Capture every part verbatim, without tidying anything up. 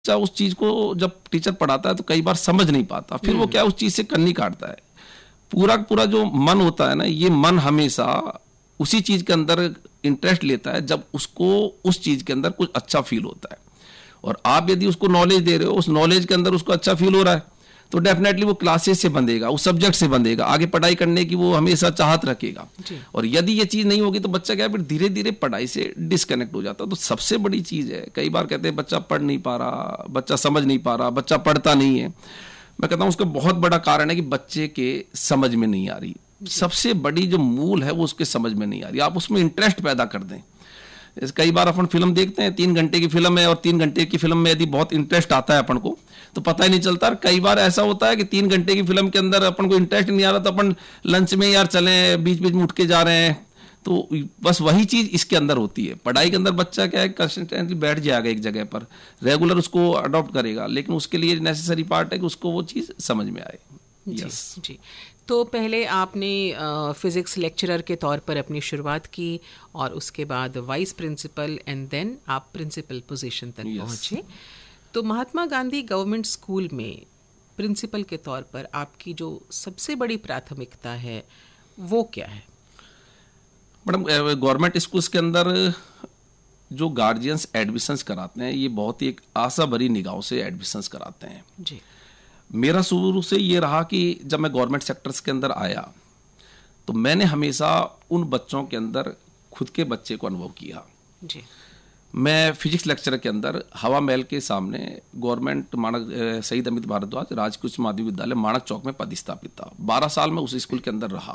बच्चा उस चीज को जब टीचर पढ़ाता है तो कई बार समझ नहीं पाता, फिर वो क्या उस चीज से कन्नी काटता है। पूरा पूरा जो मन होता है ना, ये मन हमेशा उसी चीज के अंदर इंटरेस्ट लेता है जब उसको उस चीज के अंदर कुछ अच्छा फील होता है। और आप यदि उसको नॉलेज दे रहे हो, उस नॉलेज के अंदर उसको अच्छा फील हो रहा है, तो डेफिनेटली वो क्लासेस से बंधेगा, उस सब्जेक्ट से बंधेगा, आगे पढ़ाई करने की वो हमेशा चाहत रखेगा। और यदि ये चीज नहीं होगी तो बच्चा क्या है, फिर धीरे धीरे पढ़ाई से डिस्कनेक्ट हो जाता है। तो सबसे बड़ी चीज है, कई बार कहते हैं बच्चा पढ़ नहीं पा रहा, बच्चा समझ नहीं पा रहा, बच्चा पढ़ता नहीं है। मैं कहता हूँ उसका बहुत बड़ा कारण है कि बच्चे के समझ में नहीं आ रही। सबसे बड़ी जो मूल है वो उसके समझ में नहीं आ रही। आप उसमें इंटरेस्ट पैदा कर दें। कई बार अपन फिल्म देखते हैं, तीन घंटे की फिल्म है, और तीन घंटे की फिल्म में यदि बहुत इंटरेस्ट आता है अपन को तो पता ही नहीं चलता। कई बार ऐसा होता है कि तीन घंटे की फिल्म के अंदर अपन को इंटरेस्ट नहीं आ रहा, तो अपन लंच में यार चलें, बीच बीच में उठ के जा रहे हैं। तो बस वही चीज इसके अंदर होती है। पढ़ाई के अंदर बच्चा क्या है, कंसिस्टेंटली बैठ जाएगा एक जगह पर, रेगुलर उसको अडॉप्ट करेगा, लेकिन उसके लिए नेसेसरी पार्ट है कि उसको वो चीज समझ में आए। यस जी। तो पहले आपने फिज़िक्स लेक्चरर के तौर पर अपनी शुरुआत की, और उसके बाद वाइस प्रिंसिपल, एंड देन आप प्रिंसिपल पोजीशन तक yes. पहुंचे। तो महात्मा गांधी गवर्नमेंट स्कूल में प्रिंसिपल के तौर पर आपकी जो सबसे बड़ी प्राथमिकता है वो क्या है? मैडम, गवर्नमेंट स्कूल्स के अंदर जो गार्जियंस एडमिशन्स कराते हैं, ये बहुत ही एक आशा भरी निगाहों से एडमिशन्स कराते हैं जी। मेरा शुरू से ये रहा कि जब मैं गवर्नमेंट सेक्टर्स के अंदर आया तो मैंने हमेशा उन बच्चों के अंदर खुद के बच्चे को अनुभव किया जी। मैं फिजिक्स लेक्चर के अंदर हवा महल के सामने गवर्नमेंट मानक शहीद अमित भारद्वाज राजकीय उच्च माध्यमिक विद्यालय मानक चौक में पदस्थापित था। बारह साल में उस स्कूल के अंदर रहा।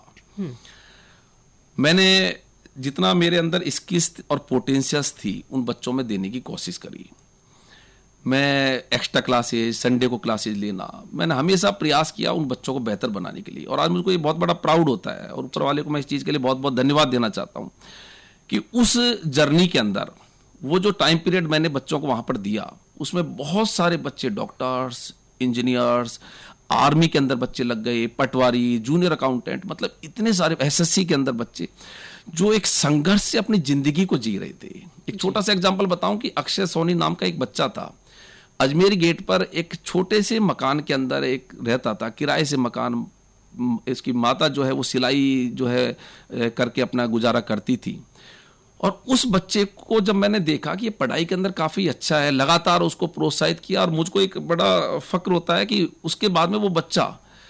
मैंने जितना मेरे अंदर स्किल्स और पोटेंशियल्स थी उन बच्चों में देने की कोशिश करी। मैं एक्स्ट्रा क्लासेज, संडे को क्लासेज लेना, मैंने हमेशा प्रयास किया उन बच्चों को बेहतर बनाने के लिए। और आज मुझको ये बहुत बड़ा प्राउड होता है, और ऊपर वाले को मैं इस चीज़ के लिए बहुत बहुत धन्यवाद देना चाहता हूँ कि उस जर्नी के अंदर वो जो टाइम पीरियड मैंने बच्चों को वहाँ पर दिया, उसमें बहुत सारे बच्चे डॉक्टर्स, इंजीनियर्स, आर्मी के अंदर बच्चे लग गए, पटवारी, जूनियर अकाउंटेंट, मतलब इतने सारे, एसएससी के अंदर बच्चे जो एक संघर्ष से अपनी जिंदगी को जी रहे थे। एक छोटा सा एग्जाम्पल बताऊं कि अक्षय सोनी नाम का एक बच्चा था, अजमेर गेट पर एक छोटे से मकान के अंदर एक रहता था, किराए से मकान। इसकी माता जो है वो सिलाई जो है करके अपना गुजारा करती थी। और उस बच्चे को जब मैंने देखा कि ये पढ़ाई के अंदर काफ़ी अच्छा है, लगातार उसको प्रोत्साहित किया, और मुझको एक बड़ा फक्र होता है कि उसके बाद में वो बच्चा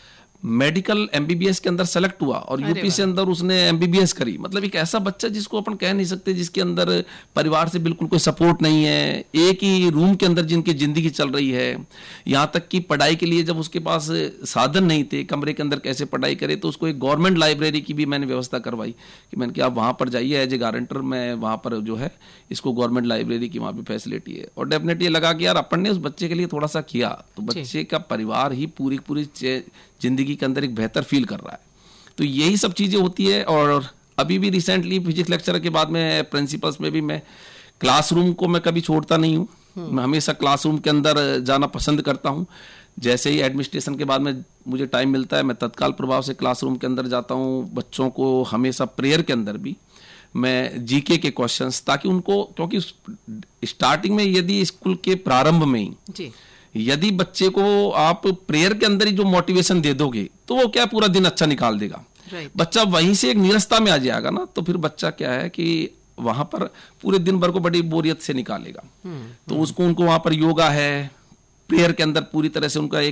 मेडिकल एमबीबीएस के अंदर सेलेक्ट हुआ और यूपी से अंदर उसने एमबीबीएस करी। मतलब एक ऐसा बच्चा जिसको अपन कह नहीं सकते, जिसके अंदर परिवार से बिल्कुल कोई सपोर्ट नहीं है, एक ही रूम के अंदर जिनकी जिंदगी चल रही है, यहाँ तक कि पढ़ाई के लिए जब उसके पास साधन नहीं थे, कमरे के अंदर कैसे पढ़ाई करे, तो उसको एक गवर्नमेंट लाइब्रेरी की भी मैंने व्यवस्था करवाई कि मैंने कहा आप वहाँ पर जाइए एज ए गारंटर, मैं वहाँ पर जो है इसको गवर्नमेंट लाइब्रेरी की वहाँ पर फैसिलिटी है। और डेफिनेटली ये लगा कि यार अपन ने उस बच्चे के लिए थोड़ा सा किया तो बच्चे का परिवार ही पूरी पूरी जिंदगी के अंदर एक बेहतर फील कर रहा है। तो यही सब चीजें होती है। और अभी भी रिसेंटली फिजिक्स लेक्चर के बाद में प्रिंसिपल्स में भी मैं क्लासरूम को मैं कभी छोड़ता नहीं हूँ, मैं हमेशा क्लासरूम के अंदर जाना पसंद करता हूँ। जैसे ही एडमिनिस्ट्रेशन के बाद में मुझे टाइम मिलता है, मैं तत्काल प्रभाव से क्लासरूम के अंदर जाता हूँ। बच्चों को हमेशा प्रेयर के अंदर भी मैं जीके के क्वेश्चंस, ताकि उनको, क्योंकि स्टार्टिंग में यदि स्कूल के प्रारंभ में ही यदि बच्चे को आप प्रेयर के अंदर ही जो मोटिवेशन दे दोगे तो वो क्या पूरा दिन अच्छा निकाल देगा। right. बच्चा वहीं से एक निरस्ता में आ जाएगा ना, तो फिर बच्चा क्या है कि वहां पर पूरे दिन भर को बड़ी बोरियत से निकालेगा। hmm. तो hmm. उसको उनको वहां पर योगा है, प्रेयर के अंदर पूरी तरह से उनका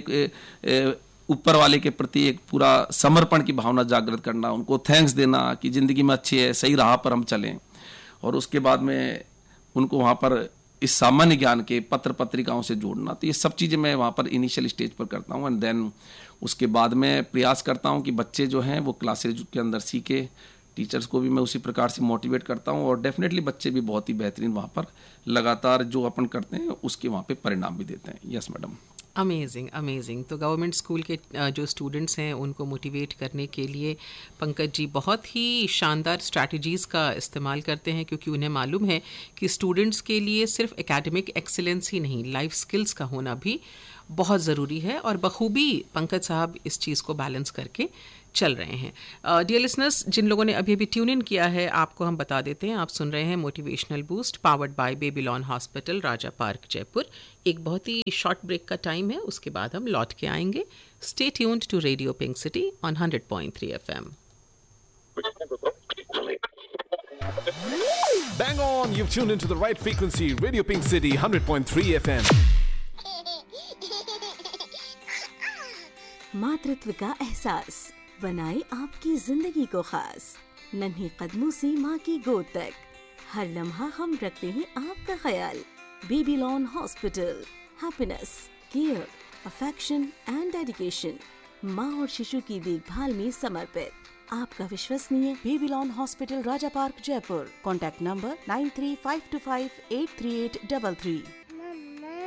एक ऊपर वाले के प्रति एक पूरा समर्पण की भावना जागृत करना, उनको थैंक्स देना कि जिंदगी में अच्छी है, सही राह पर हम चलें। और उसके बाद में उनको वहां पर इस सामान्य ज्ञान के पत्र पत्रिकाओं से जोड़ना। तो ये सब चीज़ें मैं वहाँ पर इनिशियल स्टेज पर करता हूँ। एंड देन उसके बाद में प्रयास करता हूँ कि बच्चे जो हैं वो क्लासेज के अंदर सीखे। टीचर्स को भी मैं उसी प्रकार से मोटिवेट करता हूँ, और डेफिनेटली बच्चे भी बहुत ही बेहतरीन वहाँ पर लगातार जो अपन करते हैं उसके वहाँ पे परिणाम भी देते हैं। Yes madam. Amazing amazing. तो गवर्नमेंट स्कूल के जो स्टूडेंट्स हैं उनको मोटिवेट करने के लिए पंकज जी बहुत ही शानदार स्ट्रैटेजीज़ का इस्तेमाल करते हैं, क्योंकि उन्हें मालूम है कि स्टूडेंट्स के लिए सिर्फ एकेडमिक एक्सीलेंस ही नहीं, लाइफ स्किल्स का होना भी बहुत ज़रूरी है। और बखूबी पंकज साहब इस चीज़ को बैलेंस करके चल रहे हैं। डियर लिसनर्स, जिन लोगों ने अभी अभी ट्यून इन किया है, आपको हम बता देते हैं, आप सुन रहे हैं motivational boost powered by Babylon hospital, Raja park, Jaipur. एक बहुत ही शॉर्ट ब्रेक का टाइम है, उसके बाद हम लौट के आएंगे। Stay tuned to radio pink city on hundred point three F M. Bang on! You've tuned into the right frequency, Radio Pink City, one hundred point three F M. मातृत्व का एहसास बनाए आपकी जिंदगी को खास। नन्हे कदमों से माँ की गोद तक हर लम्हा हम रखते हैं आपका ख्याल। Babylon hospital, happiness, care, affection and dedication, माँ और शिशु की देखभाल में समर्पित आपका विश्वसनीय Babylon hospital, Raja park, Jaipur. Contact number nine three five to five eight three eight double three.